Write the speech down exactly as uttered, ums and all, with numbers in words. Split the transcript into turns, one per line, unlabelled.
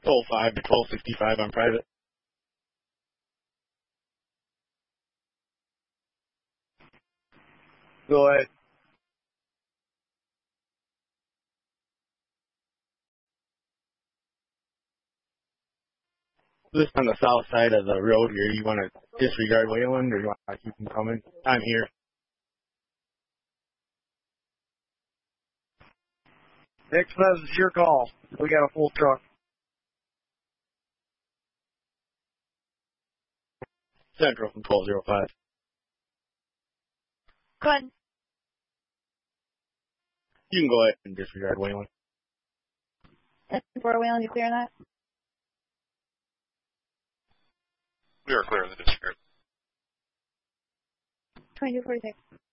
oh five to twelve sixty-five on private.
Go ahead.
Just on the south side of the road here, you want to disregard Wayland or you want to keep them coming? I'm here.
Next message, your call. We got a full truck.
Central from twelve oh five.
Go ahead.
You can go ahead and disregard Wayland.
ten four Wayland, you clear on that?
We are clear of the disregard.
twenty-two forty-six.